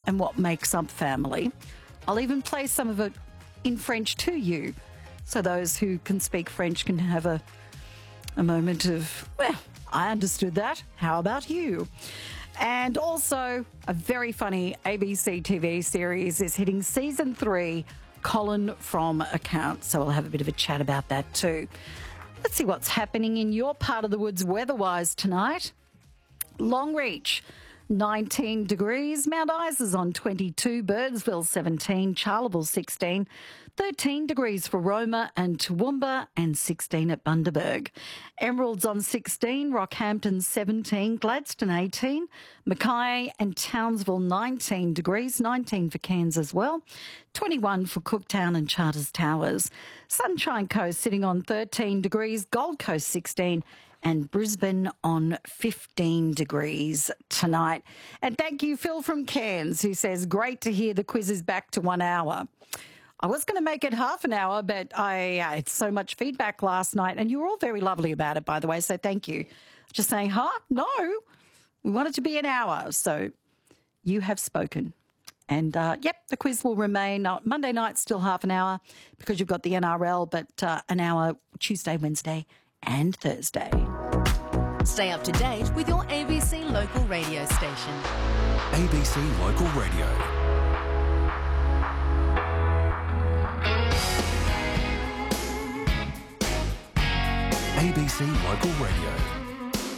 and what makes up family. I'll even play some of it in French to you, so those who can speak French can have a moment of, well, I understood that. How about you? And also, a very funny ABC TV series is hitting season 3, Colin from Account. So we'll have a bit of a chat about that too. Let's see what's happening in your part of the woods weather-wise tonight. Longreach, 19 degrees. Mount Isa's on 22, Birdsville 17, Charleville 16, 13 degrees for Roma and Toowoomba, and 16 at Bundaberg. Emerald's on 16, Rockhampton 17, Gladstone 18, Mackay and Townsville 19 degrees, 19 for Cairns as well, 21 for Cooktown and Charters Towers. Sunshine Coast sitting on 13 degrees, Gold Coast 16, and Brisbane on 15 degrees tonight. And thank you, Phil from Cairns, who says, great to hear the quiz is back to 1 hour. I was going to make it half an hour, but I had so much feedback last night, and you were all very lovely about it, by the way, so thank you. Just saying, no, we want it to be an hour, so you have spoken. And, the quiz will remain Monday night, still half an hour, because you've got the NRL, but an hour Tuesday, Wednesday, and Thursday. Stay up to date with your ABC local radio station. ABC Local Radio. ABC Local Radio.